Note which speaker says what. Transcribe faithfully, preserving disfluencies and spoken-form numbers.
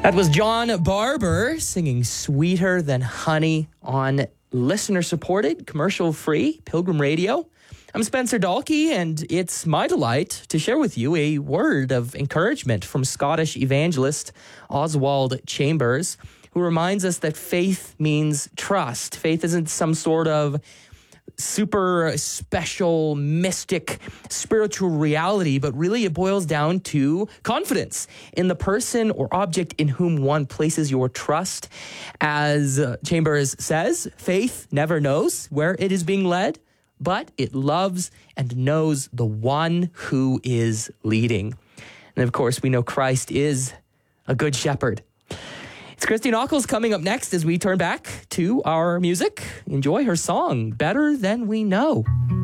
Speaker 1: That was John Barber singing Sweeter Than Honey on listener-supported, commercial-free Pilgrim Radio. I'm Spencer Dalkey, and it's my delight to share with you a word of encouragement from Scottish evangelist Oswald Chambers, who reminds us that faith means trust. Faith isn't some sort of super special, mystic, spiritual reality, but really it boils down to confidence in the person or object in whom one places your trust. As uh, Chambers says, faith never knows where it is being led, but it loves and knows the one who is leading. And of course, we know Christ is a good shepherd. It's Christy Nockels coming up next as we turn back to our music. Enjoy her song, Better Than We Know.